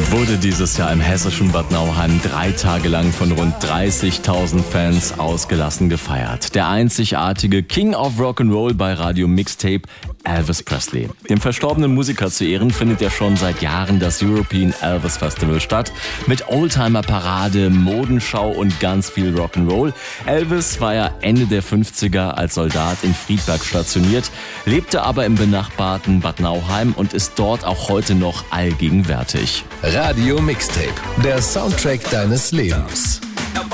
wurde dieses Jahr im hessischen Bad Nauheim 3 Tage lang von rund 30.000 Fans ausgelassen gefeiert. Der einzigartige King of Rock'n'Roll bei Radio Mixtape, Elvis Presley. Dem verstorbenen Musiker zu Ehren findet ja schon seit Jahren das European Elvis Festival statt. Mit Oldtimer-Parade, Modenschau und ganz viel Rock'n'Roll. Elvis war ja Ende der 50er als Soldat in Friedberg stationiert, lebte aber im benachbarten Bad Nauheim und ist dort auch heute noch allgegenwärtig. Radio Mixtape, der Soundtrack deines Lebens.